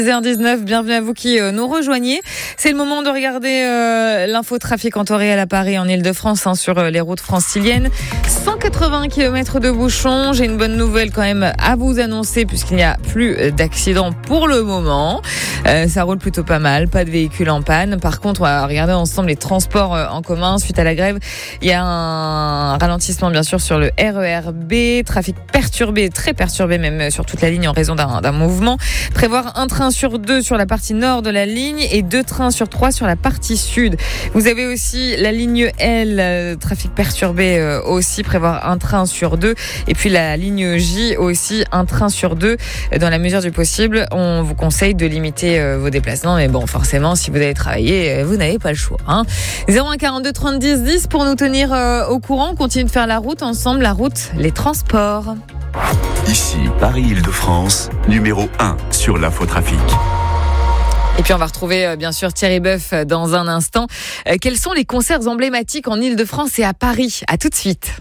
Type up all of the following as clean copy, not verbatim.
19, bienvenue à vous qui nous rejoignez. C'est le moment de regarder l'infotrafic en temps réel à Paris, en Ile-de-France, sur les routes franciliennes. 180 km de bouchons. J'ai une bonne nouvelle quand même à vous annoncer puisqu'il n'y a plus d'accidents pour le moment. Ça roule plutôt pas mal, pas de véhicules en panne. Par contre, on va regarder ensemble les transports en commun. Suite à la grève, il y a un ralentissement bien sûr sur le RER B. Trafic perturbé, très perturbé même sur toute la ligne en raison d'un mouvement. Prévoir un train sur 2 sur la partie nord de la ligne et 2 trains sur 3 sur la partie sud. Vous avez aussi la ligne L, trafic perturbé aussi, prévoir un train sur 2. Et puis la ligne J aussi, un train sur 2. Dans la mesure du possible, on vous conseille de limiter vos déplacements. Mais bon, forcément, si vous allez travailler, vous n'avez pas le choix. 01 42 30 10 10 pour nous tenir au courant. On continue de faire la route ensemble, la route, les transports. Ici, Paris-Île-de-France, numéro 1 sur l'infotrafic. Et puis on va retrouver bien sûr Thierry Boeuf dans un instant. Quels sont les concerts emblématiques en Île-de-France et à Paris ? À tout de suite.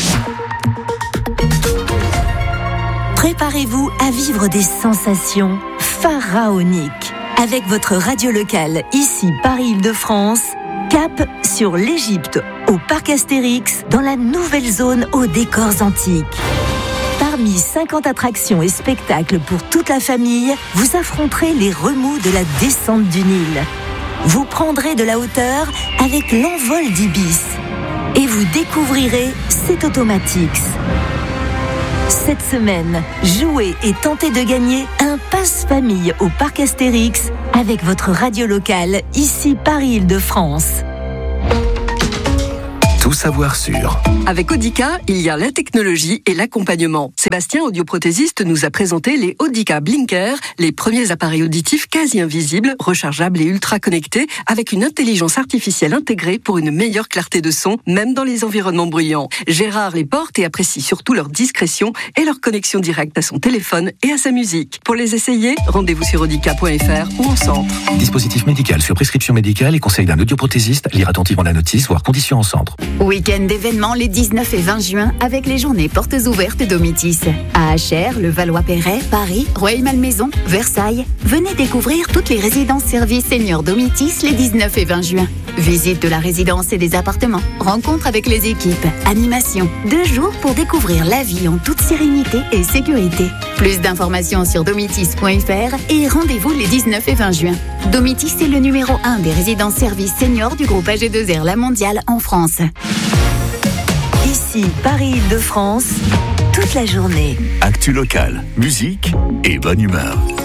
Préparez-vous à vivre des sensations pharaoniques. Avec votre radio locale, ici Paris-Île-de-France, cap sur l'Égypte, au parc Astérix, dans la nouvelle zone aux décors antiques. Parmi 50 attractions et spectacles pour toute la famille, vous affronterez les remous de la descente du Nil. Vous prendrez de la hauteur avec l'envol d'Ibis. Et vous découvrirez cet Automatics. Cette semaine, jouez et tentez de gagner un passe-famille au parc Astérix avec votre radio locale, ici Paris-Île-de-France. Tout savoir sur. Avec Audica, il y a la technologie et l'accompagnement. Sébastien, audioprothésiste, nous a présenté les Audica Blinker, les premiers appareils auditifs quasi invisibles, rechargeables et ultra connectés, avec une intelligence artificielle intégrée pour une meilleure clarté de son, même dans les environnements bruyants. Gérard les porte et apprécie surtout leur discrétion et leur connexion directe à son téléphone et à sa musique. Pour les essayer, rendez-vous sur audica.fr ou en centre. Dispositif médical sur prescription médicale et conseil d'un audioprothésiste. Lire attentivement la notice, voire conditions en centre. Week-end d'événements les 19 et 20 juin avec les journées portes ouvertes Domitis. À Achères, le Valois-Perret, Paris, Rueil-Malmaison, Versailles. Venez découvrir toutes les résidences-services seniors Domitis les 19 et 20 juin. Visite de la résidence et des appartements. Rencontre avec les équipes. Animation. 2 jours pour découvrir la vie en toute sérénité et sécurité. Plus d'informations sur domitis.fr et rendez-vous les 19 et 20 juin. Domitis est le numéro 1 des résidences-services seniors du groupe AG2R La Mondiale en France. Ici Paris-Île-de-France, toute la journée. Actu locale, musique et bonne humeur.